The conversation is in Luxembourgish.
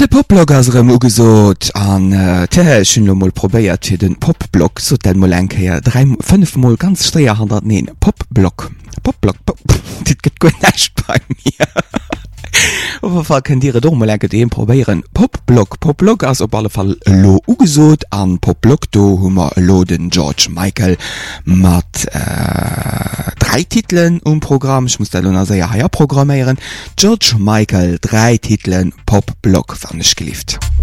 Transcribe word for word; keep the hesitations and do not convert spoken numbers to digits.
De Popbloggerem ugesot an äh, Tehchen mal probéiert fir den Popblog so den Molenkeier drei fünf Mal ganz steier hundert neen Popblog Popblog Pop, dit gët go nächt bei mir. Fall könnt ihr doch mal dem probieren. Popblog, Popblog als op alle Fall lo ugesot an Popblog do hummer lo den George Michael mat äh, drei Titeln um Programm. Ich muss da nur sehr heuer programmieren. George Michael, drei Titeln Popblog, fand ich gelieft.